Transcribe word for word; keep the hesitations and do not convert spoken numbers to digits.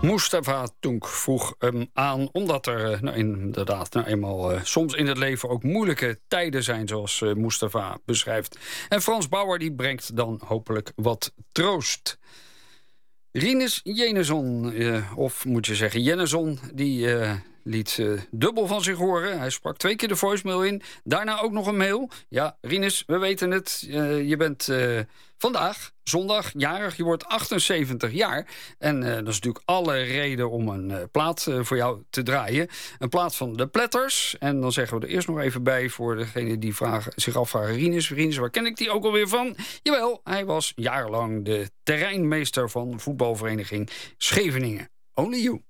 Mustafa Tunk vroeg hem aan, omdat er uh, nou, inderdaad nou eenmaal uh, soms in het leven ook moeilijke tijden zijn, zoals uh, Mustafa beschrijft. En Frans Bauer die brengt dan hopelijk wat troost. Rinus Jeneson, uh, of moet je zeggen Jenneson, die uh, liet uh, dubbel van zich horen. Hij sprak twee keer de voicemail in, daarna ook nog een mail. Ja, Rinus, we weten het, uh, je bent uh, vandaag, zondag, jarig, je wordt achtenzeventig jaar. En uh, dat is natuurlijk alle reden om een uh, plaat uh, voor jou te draaien. Een plaat van de Platters. En dan zeggen we er eerst nog even bij voor degene die vragen, zich afvragen... Rinus, Rinus, waar ken ik die ook alweer van? Jawel, hij was jarenlang de terreinmeester van voetbalvereniging Scheveningen. Only You.